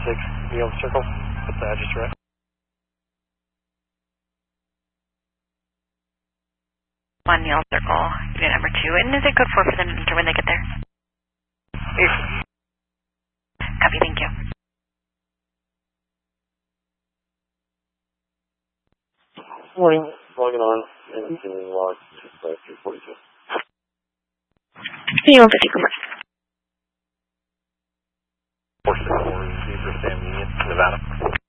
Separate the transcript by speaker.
Speaker 1: 6, Neil Circle. What's the address you're at?
Speaker 2: On Neil Circle, unit number 2. And is it code 4 for them to enter when they get there?
Speaker 1: Yes.
Speaker 2: Copy, thank you.
Speaker 1: Morning. Logging on. And continuing log 252.
Speaker 2: Neil 50 commercial.
Speaker 1: 464 Zebra Sam Union, Nevada.